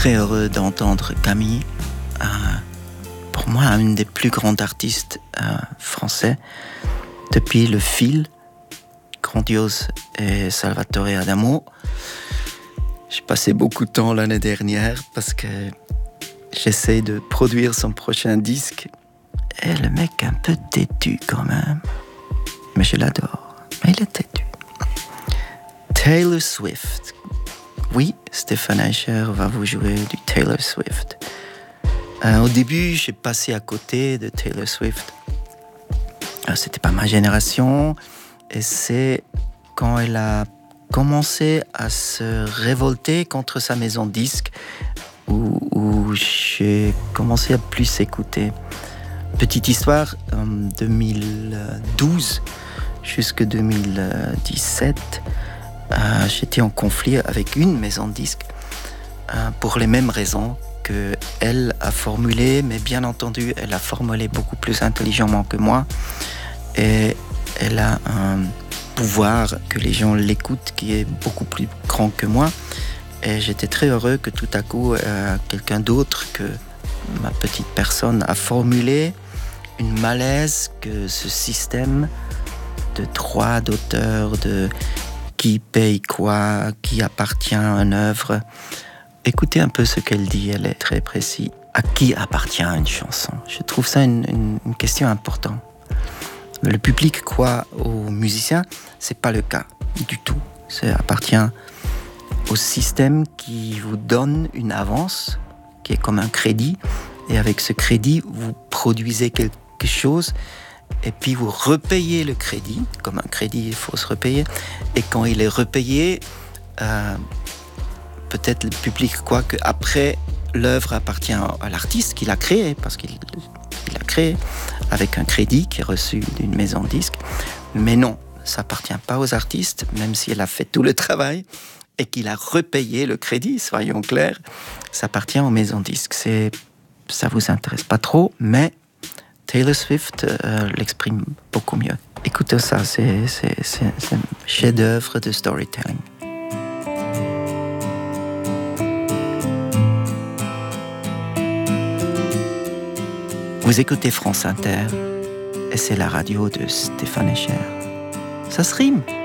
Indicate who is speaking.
Speaker 1: très heureux d'entendre Camille, pour moi, une des plus grandes artistes français depuis Le Fil, Grandiose et Salvatore Adamo. J'ai passé beaucoup de temps l'année dernière parce que j'essaie de produire son prochain disque. Et le mec est un peu têtu quand même. Mais je l'adore. Mais il est têtu. Taylor Swift. Oui, Stéphane Eicher va vous jouer du Taylor Swift. Au début, j'ai passé à côté de Taylor Swift. C'était pas ma génération. Et c'est quand elle a commencé à se révolter contre sa maison de disques où j'ai commencé à plus écouter. Petite histoire, en 2012 jusqu'à 2017, j'étais en conflit avec une maison de disques pour les mêmes raisons qu'elle a formulées, mais bien entendu, elle a formulé beaucoup plus intelligemment que moi. Et elle a un pouvoir que les gens l'écoutent qui est beaucoup plus grand que moi. Et j'étais très heureux que tout à coup, quelqu'un d'autre que ma petite personne a formulé une malaise que ce système de droits d'auteur, de qui paye quoi, qui appartient à une œuvre. Écoutez un peu ce qu'elle dit, elle est très précise. À qui appartient une chanson ? Je trouve ça une question importante. Le public croit aux musiciens, c'est pas le cas du tout. Ça appartient au système qui vous donne une avance, qui est comme un crédit, et avec ce crédit, vous produisez quelque chose, et puis vous repayez le crédit. Comme un crédit, il faut se repayer. Et quand il est repayé, peut-être le public croit qu'après, l'œuvre appartient à l'artiste qui l'a créé, parce qu'il l'a créé avec un crédit qui est reçu d'une maison de disques. Mais non, ça appartient pas aux artistes, même si elle a fait tout le travail et qu'il a repayé le crédit, soyons clairs, ça appartient aux maisons de disques. Ça vous intéresse pas trop, mais Taylor Swift l'exprime beaucoup mieux. Écoutez ça, c'est un chef-d'œuvre de storytelling. Vous écoutez France Inter, et c'est la radio de Stéphane Eicher. Ça se rime.